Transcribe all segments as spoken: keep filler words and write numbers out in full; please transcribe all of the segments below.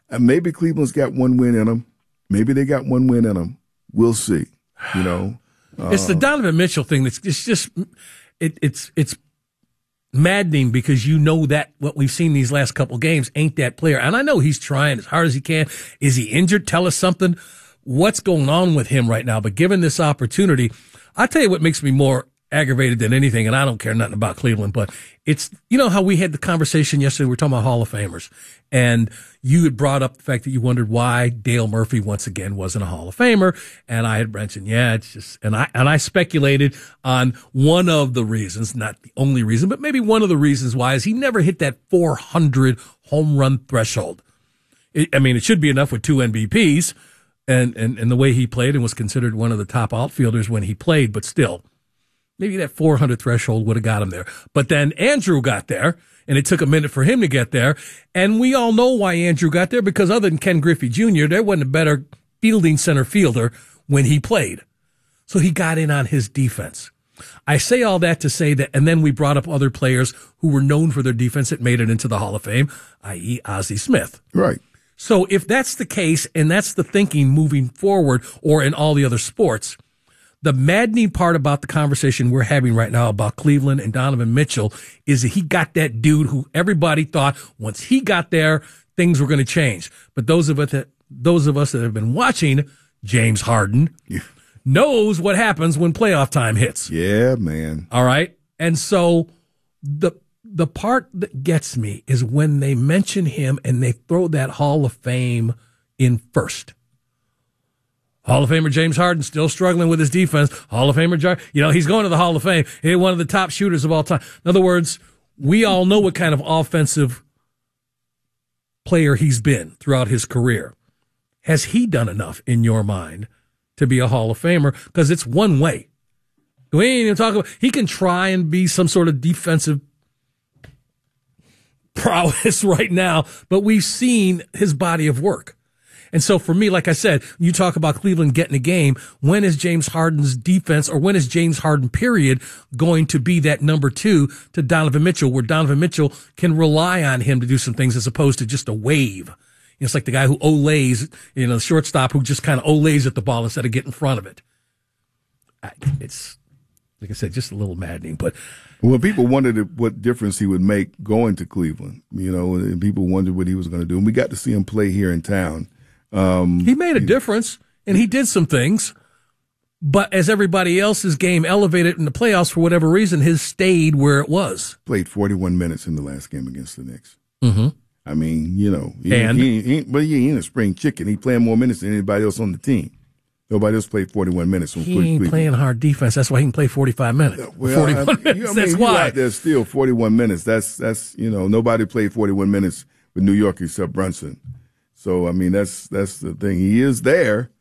uh, maybe Cleveland's got one win in them. Maybe they got one win in them. We'll see. You know, uh, it's the Donovan Mitchell thing. That's it's just it, it's it's maddening because you know that what we've seen these last couple games ain't that player. And I know he's trying as hard as he can. Is he injured? Tell us something. What's going on with him right now? But given this opportunity, I tell you what makes me more aggravated than anything, and I don't care nothing about Cleveland, but it's, you know how we had the conversation yesterday, we were talking about Hall of Famers, and you had brought up the fact that you wondered why Dale Murphy once again wasn't a Hall of Famer, and I had mentioned, yeah, it's just, and I, and I speculated on one of the reasons, not the only reason, but maybe one of the reasons why is he never hit that four hundred home run threshold. It, I mean, it should be enough with two M V Ps, and, and, and the way he played and was considered one of the top outfielders when he played, but still, maybe that four hundred threshold would have got him there. But then Andrew got there, and it took a minute for him to get there. And we all know why Andrew got there, because other than Ken Griffey Junior, there wasn't a better fielding center fielder when he played. So he got in on his defense. I say all that to say that, and then we brought up other players who were known for their defense that made it into the Hall of Fame, that is. Ozzie Smith. Right. So if that's the case, and that's the thinking moving forward, or in all the other sports, the maddening part about the conversation we're having right now about Cleveland and Donovan Mitchell is that he got that dude who everybody thought once he got there, things were going to change. But those of us that, those of us that have been watching James Harden yeah. knows what happens when playoff time hits. Yeah, man. All right. And so the, the part that gets me is when they mention him and they throw that Hall of Fame in first. Hall of Famer James Harden still struggling with his defense. Hall of Famer, Jar- you know, he's going to the Hall of Fame. He's one of the top shooters of all time. In other words, we all know what kind of offensive player he's been throughout his career. Has he done enough in your mind to be a Hall of Famer? Because it's one way. We ain't even talking about, he can try and be some sort of defensive prowess right now, but we've seen his body of work. And so for me, like I said, you talk about Cleveland getting a game. When is James Harden's defense, or when is James Harden, period, going to be that number two to Donovan Mitchell, where Donovan Mitchell can rely on him to do some things as opposed to just a wave? You know, it's like the guy who olays, you know, the shortstop who just kind of olays at the ball instead of getting in front of it. It's, like I said, just a little maddening. But well, people wondered what difference he would make going to Cleveland, you know, and people wondered what he was going to do. And we got to see him play here in town. Um, he made a difference, and he did some things, but as everybody else's game elevated in the playoffs for whatever reason, his stayed where it was. Played forty-one minutes in the last game against the Knicks. Mm-hmm. I mean, you know, he, and he, he, but he ain't a spring chicken. He playing more minutes than anybody else on the team. Nobody else played forty-one minutes. From he ain't Cleveland. Playing hard defense. That's why he can play forty-five minutes. Well, forty-one I, minutes. I mean, That's why. There's still forty-one minutes. That's that's you know nobody played forty-one minutes with New York except Brunson. So, I mean, that's that's the thing. He is there,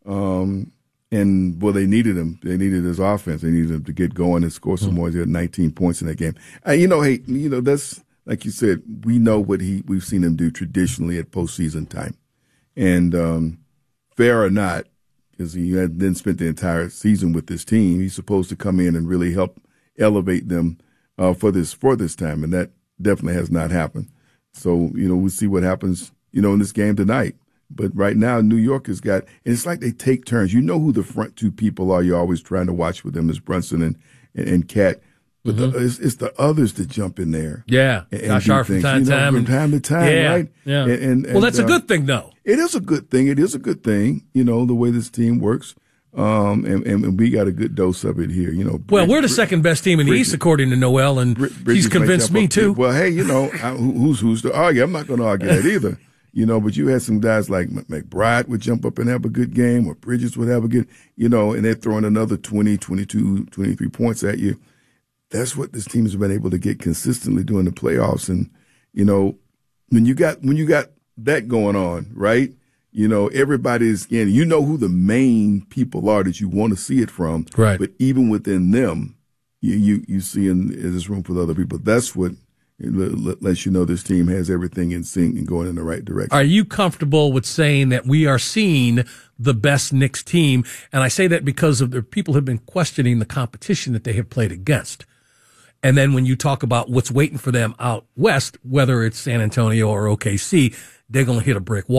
um, and, well, they needed him. They needed his offense. They needed him to get going and score some mm-hmm. more. He had nineteen points in that game. Uh, you know, hey, you know, that's, like you said, we know what he we've seen him do traditionally at postseason time. And um, fair or not, because he had then spent the entire season with this team, he's supposed to come in and really help elevate them uh, for this for this time, and that definitely has not happened. So, you know, we'll see what happens, you know, in this game tonight. But right now, New York has got, and it's like they take turns. You know who the front two people are. You're always trying to watch with them is Brunson and, and, and Cat. But mm-hmm. the, it's, it's the others that jump in there. Yeah. And, Josh Hart from time to you know, time. From time to time, yeah, right? Yeah. And, and, well, that's and, a uh, good thing, though. It is a good thing. It is a good thing, you know, the way this team works. Um, and, and we got a good dose of it here, you know. Well, we're the second best team in the East, according to Noel, and he's convinced me, too. Well, hey, you know, I, who's who's to argue? I'm not going to argue that either. You know, but you had some guys like McBride would jump up and have a good game, or Bridges would have a good, you know, and they're throwing another twenty, twenty-two, twenty-three points at you. That's what this team has been able to get consistently during the playoffs. And, you know, when you got, when you got that going on, right? You know, everybody's, and you know who the main people are that you want to see it from. Right. But even within them, you, you, you see in, in this room for the other people. That's what it lets you know this team has everything in sync and going in the right direction. Are you comfortable with saying that we are seeing the best Knicks team? And I say that because of the people have been questioning the competition that they have played against. And then when you talk about what's waiting for them out west, whether it's San Antonio or O K C, they're going to hit a brick wall.